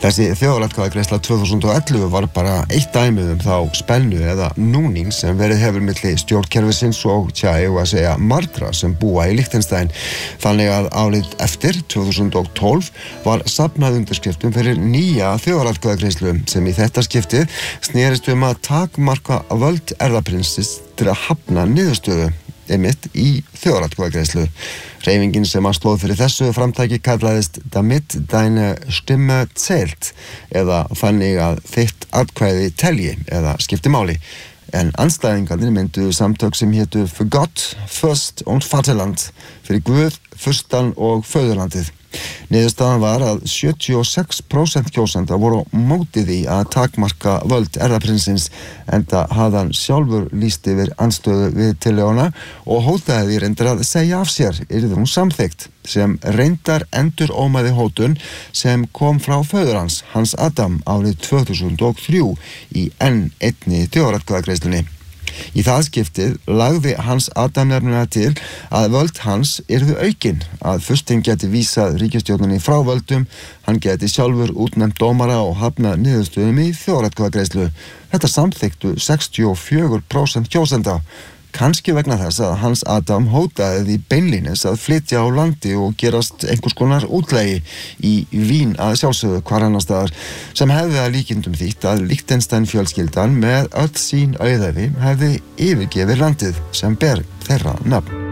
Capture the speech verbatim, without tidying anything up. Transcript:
Þessi þjóðaratkvæðagreiðsla tvö þúsund og ellefu var bara eitt dæmi um þá spennu eða núning sem verið hefur milli stjórnkerfisins og tja, ég að segja margra sem búa í Liechtenstein. Þannig að árið eftir, tvö þúsund og tólf, var safnað undirskriftum fyrir nýja þjóðaratkvæðagreiðslu sem í þetta skiptið snerist um að takmarka völd erfðaprinsins til að hafna niðurstöðu. Einmitt í þjóðaratkvæðagreiðslu. Hreyfingin sem að stóð fyrir þessu framtaki kallaðist Damit deine Stimme zählt eða þannig að þitt atkvæði telji eða skipti máli. En andstæðingarnir myndu samtök sem hétu Für Gott, Fürst und Vaterland, fyrir Guð, Fyrstan og Föðurlandið. Niðurstaðan var að sjötíu og sex prósent kjósenda voru á móti því að takmarka völd erfðaprinsins enda hafði hann sjálfur lýst yfir andstöðu við tillöguna og hótaði því reyndar að segja af sér yrði hún samþykkt sem reyndar endurómaði hótun sem kom frá föður hans, Hans Adam, árið tvö þúsund og þrjú í enn einni þjóðaratkvæðagreiðslunni. Í það skiptið lagði Hans Adam nefnilega til að völd hans yrðu aukin, að fyrstinn geti vísað ríkisstjórninni frá völdum, hann geti sjálfur útnefnt dómara og hafnað niðurstöðum í þjóðaratkvæðagreiðslu. Þetta samþykktu sextíu og fjögur prósent kjósenda. Kannski vegna þess að Hans Adam hótaði því beinlínis að flytja á landi og gerast einhvers konar útlegi í Vín að sjálfsögðu hvar annars staðar sem hefði að líkindum þýtt að Liechtenstein fjölskyldan með öll sín auðæfi hefði yfirgefið landið sem ber þeirra nafn.